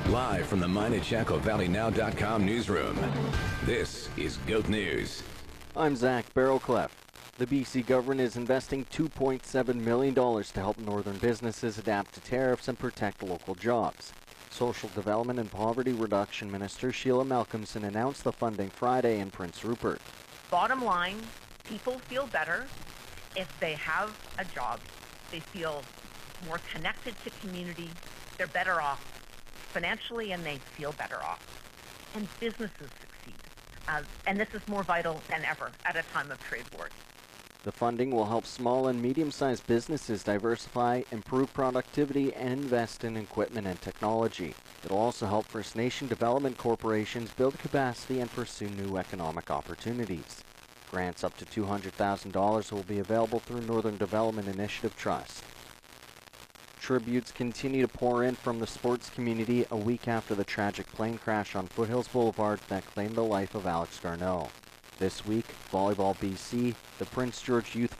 Live from the mine at ChacoValleyNow.com newsroom, this is GOAT News. I'm Zach Barrowcliff. The BC government is investing $2.7 million to help northern businesses adapt to tariffs and protect local jobs. Social Development and Poverty Reduction Minister Sheila Malcolmson announced the funding Friday in Prince Rupert. Bottom line, people feel better if they have a job. They feel more connected to community. They're better off financially, and they feel better off. And businesses succeed. And this is more vital than ever at a time of trade wars. The funding will help small and medium-sized businesses diversify, improve productivity, and invest in equipment and technology. It'll also help First Nation development corporations build capacity and pursue new economic opportunities. Grants up to $200,000 will be available through Northern Development Initiative Trust. Tributes continue to pour in from the sports community a week after the tragic plane crash on Foothills Boulevard that claimed the life of Alex Garneau. This week, Volleyball BC, the Prince George Youth